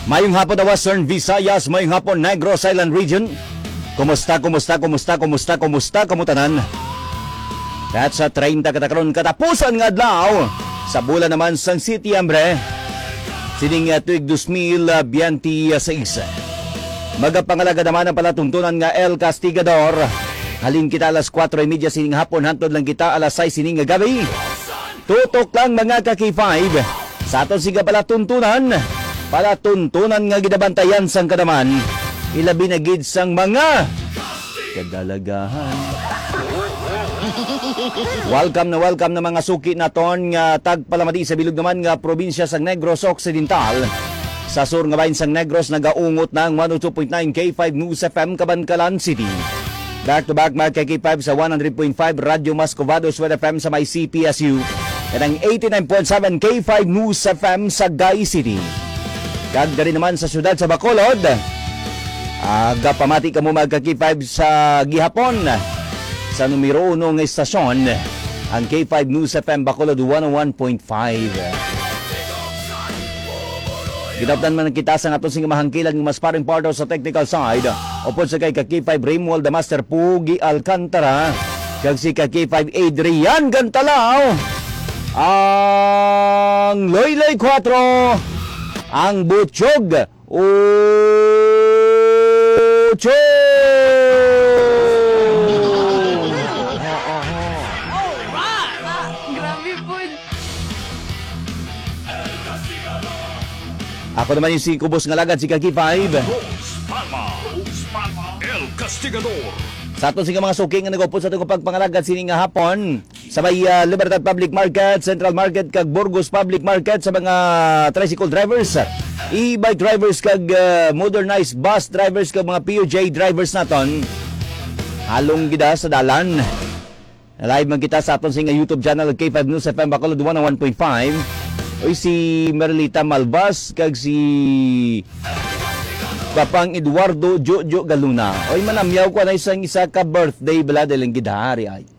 Mayong hapon na Western Visayas, mayong hapon Negros Island Region. Kumusta kamutanan? At sa 30 katakaron katapusan nga adlaw sa bulan naman sang Setyembre sining tuig 2026. Magapangalaga naman ang palatuntunan nga El Castigador. Halin kita alas 4:30 sining hapon, hantod lang kita alas 6 sining gabi. Tutok lang mga ka-K5 sa aton siga palatuntunan nga gidabantayan sang kadaman. Ilabi na gid sang mga kadalagahan. Welcome na mga suki naton nga tagpalamati sa bilog naman nga probinsya sang Negros Occidental. Sa sur nga bahin sang Negros nagaungot ng 102.9 K5 News FM Cabancalan City. Back to back mga K5 sa 100.5 Radyo Mascovados Wed FM sa may CPSU. At ang 89.7 K5 News FM sa Gay City. Kagda rin naman sa syudad sa Bacolod. Aga pamati ka mo mga K5 sa gihapon. Sa numero 1 ng estasyon, ang K5 News FM Bacolod 101.5. Ginaptan man kita sa aton sing mahangkilan ng mas paring part sa technical side. Upod sa kay K5 Raymond the Master Pugi Alcantara. Kag si K5 Adrian Gantalao. Ang Loyloy 4. Ang Butchog Ocho. Ako naman yung si Kubos nga lagad, si Kaki 5. El Castigador. Sa aton mga suking nga nag-upod sa itong pagpangalagad sining nga hapon sa may Libertad Public Market, Central Market, kag Burgos Public Market sa mga tricycle drivers, e-bike drivers, kag modernized bus drivers, kag mga PUJ drivers naton. Halong gida sa dalan. Live man kita sa aton nga YouTube channel K5 News FM Bacolod 101.5. Oy si Merlita Malbas kag si Kapang Eduardo Jojo Galuna. Oy manamyaw ko na isa ka birthday bala dalang gidari ay.